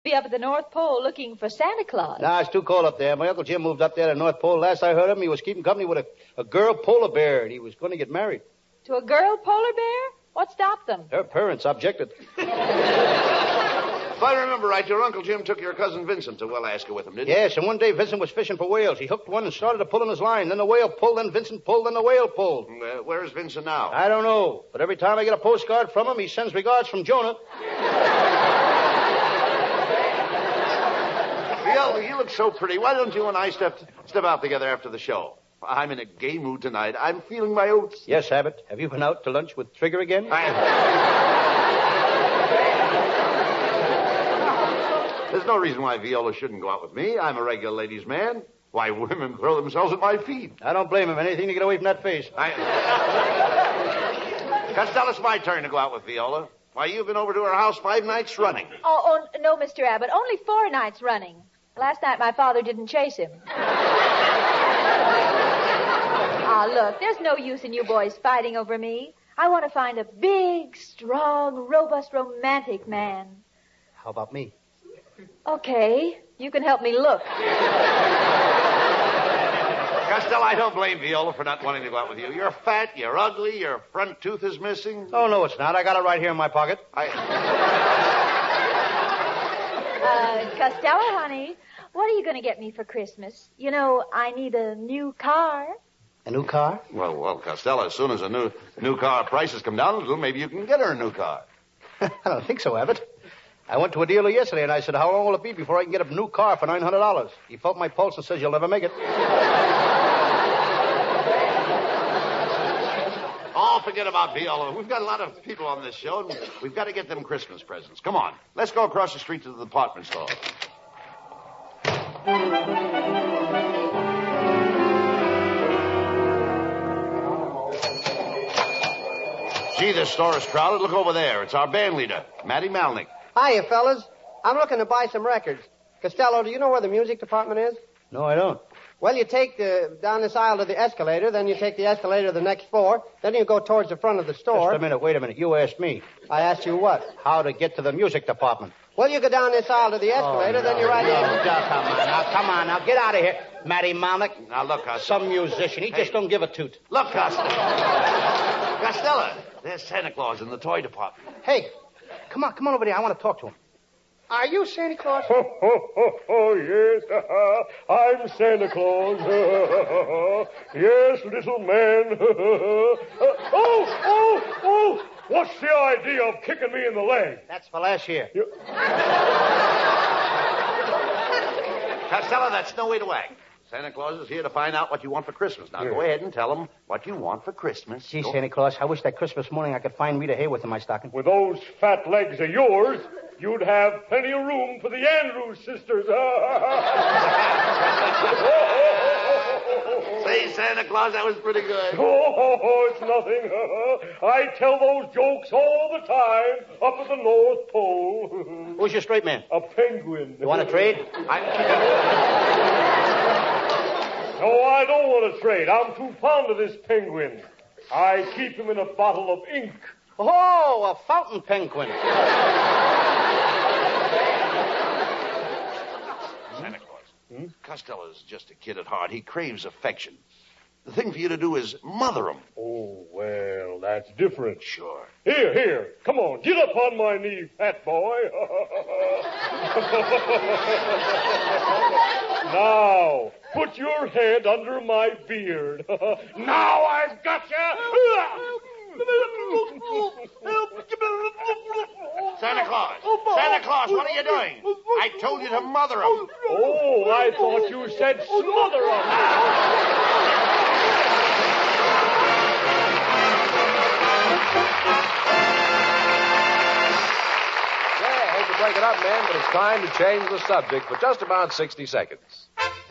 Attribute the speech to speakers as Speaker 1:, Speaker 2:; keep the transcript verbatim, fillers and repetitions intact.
Speaker 1: Be up at the North Pole looking for Santa Claus.
Speaker 2: Nah, it's too cold up there. My Uncle Jim moved up there to the North Pole. Last I heard of him, he was keeping company with a, a girl polar bear, and he was going to get married.
Speaker 1: To a girl polar bear? What stopped them?
Speaker 2: Her parents objected.
Speaker 3: If I remember right, your Uncle Jim took your cousin Vincent to Welaska with him, didn't he?
Speaker 2: Yes, and one day Vincent was fishing for whales. He hooked one and started to pull on his line. Then the whale pulled, then Vincent pulled, then the whale pulled.
Speaker 3: Uh, where's Vincent now?
Speaker 2: I don't know, but every time I get a postcard from him, he sends regards from Jonah.
Speaker 3: Viola, you look so pretty. Why don't you and I step step out together after the show? I'm in a gay mood tonight. I'm feeling my oats.
Speaker 2: Yes, Abbott. Have you been out to lunch with Trigger again?
Speaker 3: I... There's no reason why Viola shouldn't go out with me. I'm a regular ladies' man. Why, women throw themselves at my feet.
Speaker 2: I don't blame him. Anything to get away from that face.
Speaker 3: I... Costello, it's my turn to go out with Viola. Why, you've been over to her house five nights running.
Speaker 1: Oh, oh no, Mister Abbott. Only four nights running. Last night my father didn't chase him. Ah, look, there's no use in you boys fighting over me. I want to find a big, strong, robust, romantic man.
Speaker 2: How about me?
Speaker 1: Okay, you can help me look.
Speaker 3: Costello, I don't blame Viola for not wanting to go out with you. You're fat, you're ugly, your front tooth is missing.
Speaker 2: Oh, no, it's not. I got it right here in my pocket.
Speaker 3: I...
Speaker 1: Uh, Costello, honey, what are you going to get me for Christmas? You know, I need a new car.
Speaker 2: A new car?
Speaker 3: Well, well, Costello, as soon as a new new car prices come down a little, maybe you can get her a new car.
Speaker 2: I don't think so, Abbott. I went to a dealer yesterday, and I said, how long will it be before I can get a new car for nine hundred dollars? He felt my pulse and says, you'll never make it.
Speaker 3: Oh, forget about Viola. We've got a lot of people on this show, and we've got to get them Christmas presents. Come on. Let's go across the street to the department store. Gee, this store is crowded. Look over there. It's our band leader, Matty Malnick.
Speaker 4: Hiya, fellas. I'm looking to buy some records. Costello, do you know where the music department is?
Speaker 2: No, I don't.
Speaker 4: Well, you take the, down this aisle to the escalator, then you take the escalator to the next floor, then you go towards the front of the store.
Speaker 2: Just a minute, wait a minute. You asked me.
Speaker 4: I asked you what?
Speaker 2: How to get to the music department.
Speaker 4: Well, you go down this aisle to the escalator,
Speaker 2: oh, no,
Speaker 4: then you're right
Speaker 2: no,
Speaker 4: in.
Speaker 2: No, come on, now, come on, now, get out of here. Matty Malnick.
Speaker 3: Now, look, Costello.
Speaker 2: Some musician. He
Speaker 3: Hey.
Speaker 2: just don't give a toot.
Speaker 3: Look, Costello. Costello, there's Santa Claus in the toy department.
Speaker 2: Hey, come on, come on over there. I want to talk to him. Are you Santa Claus?
Speaker 5: Oh, oh, oh, oh yes, I'm Santa Claus. Yes, little man. Oh, oh, oh, what's the idea of kicking me in the leg?
Speaker 2: That's for last year.
Speaker 5: You...
Speaker 3: Costello, that's no way to act. Santa Claus is here to find out what you want for Christmas. Now,
Speaker 5: Yeah.
Speaker 3: go ahead and tell him what you want for Christmas.
Speaker 2: Gee,
Speaker 3: Go-
Speaker 2: Santa Claus, I wish that Christmas morning I could find Rita Hayworth in my stocking.
Speaker 5: With those fat legs of yours, you'd have plenty of room for the Andrews sisters.
Speaker 3: Say, Santa Claus, that was pretty good.
Speaker 5: Oh, it's nothing. I tell those jokes all the time up at the North Pole.
Speaker 2: Who's your straight man?
Speaker 5: A penguin.
Speaker 2: You want to trade?
Speaker 3: I...
Speaker 5: No, I don't want to trade. I'm too fond of this penguin. I keep him in a bottle of ink.
Speaker 2: Oh, a fountain penguin.
Speaker 3: Santa Claus. Hmm? Costello's just a kid at heart. He craves affection. The thing for you to do is mother him.
Speaker 5: Oh, well, that's different.
Speaker 3: Sure.
Speaker 5: Here, here. Come on, get up on my knee, fat boy. Now, put your head under my beard. Now I've got you.
Speaker 3: Santa Claus. Santa Claus, what are you doing? I told you to mother him.
Speaker 5: Oh, I thought you said smother him.
Speaker 6: Yeah, I hate to break it up, man, but it's time to change the subject for just about sixty seconds.